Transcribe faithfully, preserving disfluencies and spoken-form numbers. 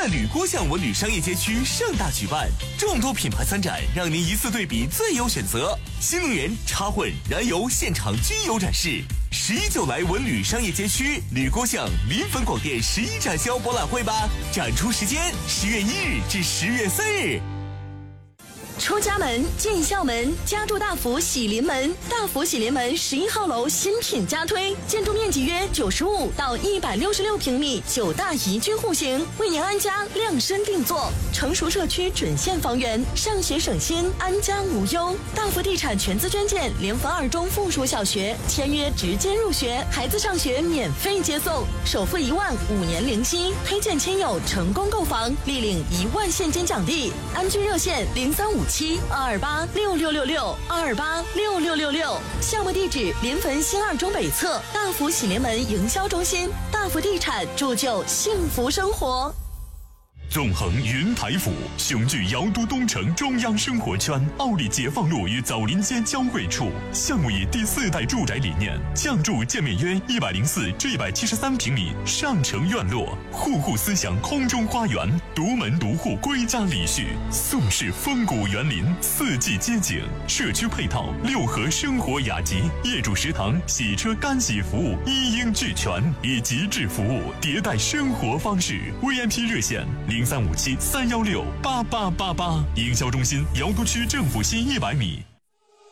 在吕郭巷文旅商业街区盛大举办，众多品牌参展，让您一次对比最有选择。新能源、插混、燃油现场均有展示。十一就来文旅商业街区吕郭巷临汾广电十一展销博览会吧！展出时间十月一日至十月三日。 出家门，进校门，家住大福喜临门。大福喜临门十一号楼新品加推，建筑面积约九十五到一百六十六平米，九大宜居户型，为您安家量身定做。成熟社区准现房源，上学省心，安家无忧。大福地产全资捐建联汾二中附属小学，签约直接入学，孩子上学免费接送，首付一万，五年零息。推荐亲友成功购房，立领一万现金奖励。安居热线零三五七二二八六六六六二二八六六六六，项目地址临汾新二中北侧大福喜临门营销中心。大福地产铸就幸福生活。 纵横云台府，雄踞瑶都东城中央生活圈，奥利解放路与枣林街交汇处。项目以第四代住宅理念，降筑建面约一百零四至一百七十三平米上城院落，户户思想空中花园，独门独户归家礼序，宋式风谷园林，四季街景，社区配套六合生活雅集，业主食堂、洗车干洗服务一应俱全，以极致服务迭代生活方式。V I P 热线零三五七三幺六八八八八，营销中心瑶都区政府西一百米。